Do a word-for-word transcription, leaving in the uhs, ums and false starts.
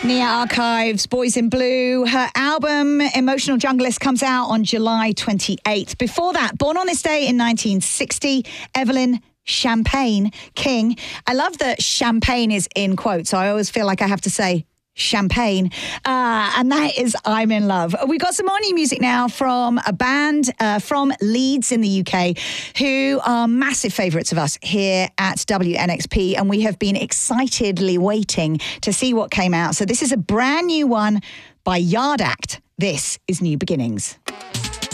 Nia Archives, Boys in Blue. Her album, Emotional Junglist, comes out on July twenty-eighth. Before that, born on this day in nineteen sixty, Evelyn Champagne King. I love that champagne is in quotes, so I always feel like I have to say champagne. Uh, and that is I'm in Love. We got some more new music now from a band uh, from Leeds in the U K who are massive favourites of us here at W N X P, and we have been excitedly waiting to see what came out. So this is a brand new one by Yard Act. This is New Beginnings.